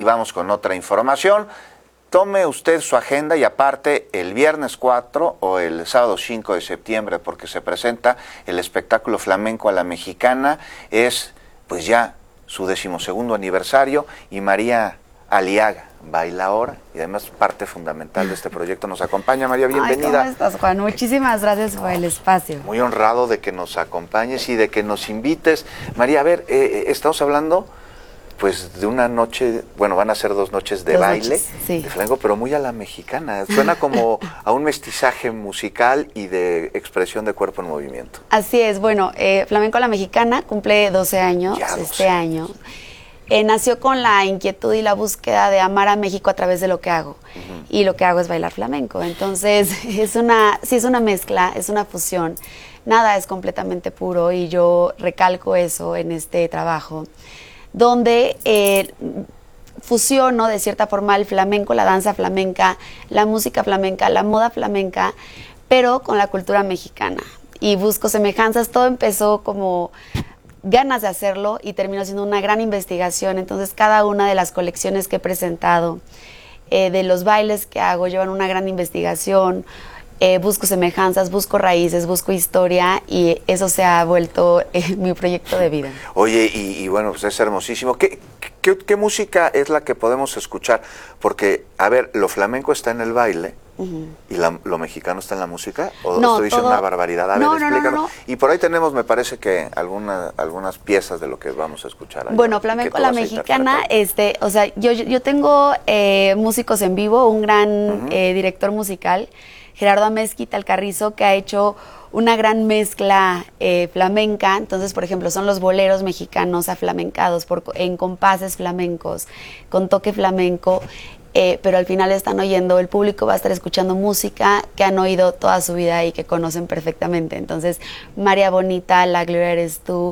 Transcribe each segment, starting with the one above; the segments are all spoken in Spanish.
vamos con otra información. Tome usted su agenda y aparte el viernes 4 o el sábado 5 de septiembre, porque se presenta el espectáculo Flamenco a la Mexicana. Es pues ya su 12º aniversario y María Aliaga, bailaora y además parte fundamental de este proyecto, nos acompaña. María, bienvenida. ¿Cómo estás, Juan? Muchísimas gracias por el espacio. Muy honrado de que nos acompañes y de que nos invites. María, a ver, estamos hablando pues de una noche, bueno, van a ser 2 noches de baile, sí, de flamenco, pero muy a la mexicana. Suena como a un mestizaje musical y de expresión de cuerpo en movimiento. Así es, bueno, Flamenco a la Mexicana cumple 12 años este año. Nació con la inquietud y la búsqueda de amar a México a través de lo que hago. Y lo que hago es bailar flamenco. Entonces, es una mezcla, es una fusión. Nada es completamente puro y yo recalco eso en este trabajo, donde fusiono de cierta forma el flamenco, la danza flamenca, la música flamenca, la moda flamenca, pero con la cultura mexicana. Y busco semejanzas. Todo empezó como ganas de hacerlo y terminó siendo una gran investigación. Entonces cada una de las colecciones que he presentado, de los bailes que hago, llevan una gran investigación. Busco semejanzas, busco raíces, busco historia y eso se ha vuelto mi proyecto de vida. Oye, y bueno, pues es hermosísimo. ¿Qué música es la que podemos escuchar? Porque, a ver, lo flamenco está en el baile y lo mexicano está en la música. ¿O no, estoy diciendo una barbaridad? A ver, explícanos. No. Y por ahí tenemos, me parece que algunas piezas de lo que vamos a escuchar. Bueno, flamenco a la mexicana, o sea, yo tengo músicos en vivo, un gran director musical, Gerardo Amezquita Alcarrizo, que ha hecho una gran mezcla flamenca. Entonces, por ejemplo, son los boleros mexicanos aflamencados en compases flamencos, con toque flamenco, pero al final están oyendo, el público va a estar escuchando música que han oído toda su vida y que conocen perfectamente. Entonces, María Bonita, La Gloria Eres Tú,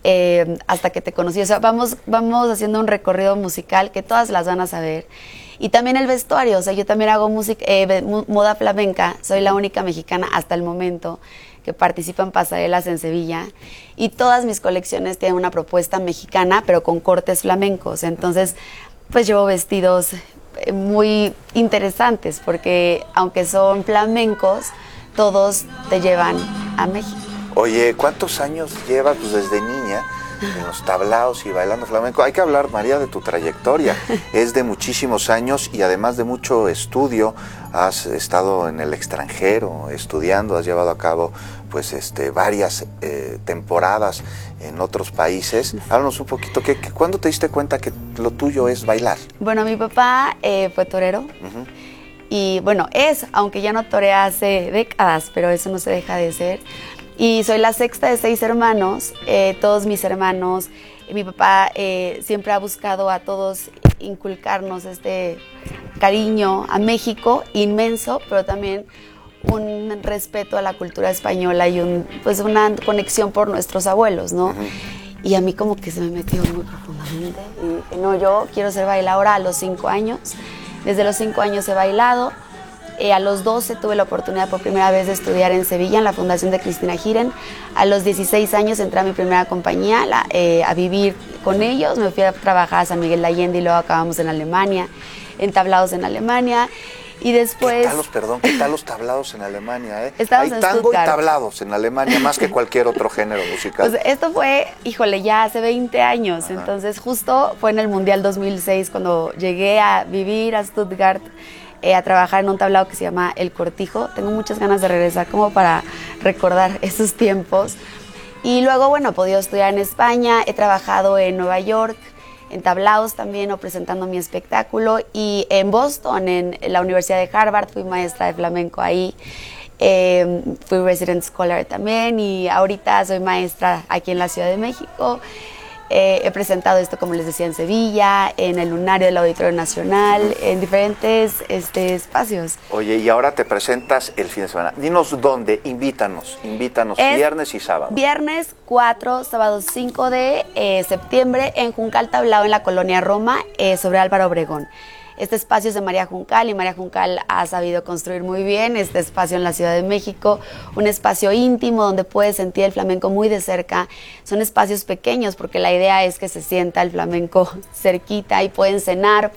Hasta que te conocí. O sea, vamos haciendo un recorrido musical que todas las van a saber. Y también el vestuario, o sea, yo también hago música, moda flamenca, soy la única mexicana hasta el momento que participa en pasarelas en Sevilla, y todas mis colecciones tienen una propuesta mexicana, pero con cortes flamencos. Entonces, pues llevo vestidos muy interesantes, porque aunque son flamencos, todos te llevan a México. Oye, ¿cuántos años llevas pues, desde niña en los tablaos y bailando flamenco? Hay que hablar, María, de tu trayectoria. Es de muchísimos años y además de mucho estudio. Has estado en el extranjero estudiando, has llevado a cabo pues varias temporadas en otros países. Háblanos un poquito, ¿cuándo te diste cuenta que lo tuyo es bailar? Bueno, mi papá fue torero. Y bueno, aunque ya no torea hace décadas, pero eso no se deja de ser. Y soy la sexta de 6 hermanos, todos mis hermanos. Mi papá siempre ha buscado a todos inculcarnos este cariño a México inmenso, pero también un respeto a la cultura española y una conexión por nuestros abuelos, ¿no? Y a mí como que se me metió muy profundamente. Y dije, no, yo quiero ser bailadora a los 5 años. Desde los 5 años he bailado. A los 12 tuve la oportunidad por primera vez de estudiar en Sevilla, en la Fundación de Cristina Giren. A los 16 años entré a mi primera compañía a vivir con ellos. Me fui a trabajar a San Miguel de Allende y luego acabamos en Alemania, en tablados en Alemania. Y después... ¿Qué tal los tablados en Alemania? Hay tango y tablados en Alemania más que cualquier otro género musical. Pues esto fue, ya hace 20 años. Ajá. Entonces justo fue en el Mundial 2006 cuando llegué a vivir a Stuttgart, a trabajar en un tablado que se llama El Cortijo. Tengo muchas ganas de regresar como para recordar esos tiempos. Y luego, bueno, he podido estudiar en España, he trabajado en Nueva York, en tablaos también, o presentando mi espectáculo, y en Boston, en la Universidad de Harvard, fui maestra de flamenco ahí, fui resident scholar también, y ahorita soy maestra aquí en la Ciudad de México. He presentado esto, como les decía, en Sevilla, en el Lunario del Auditorio Nacional, en diferentes espacios. Oye, y ahora te presentas el fin de semana. Dinos dónde, invítanos viernes y sábado. Viernes 4, sábado 5 de septiembre en Juncal Tablao, en la Colonia Roma, sobre Álvaro Obregón. Este espacio es de María Juncal, y María Juncal ha sabido construir muy bien este espacio en la Ciudad de México, un espacio íntimo donde puedes sentir el flamenco muy de cerca. Son espacios pequeños porque la idea es que se sienta el flamenco cerquita y pueden cenar,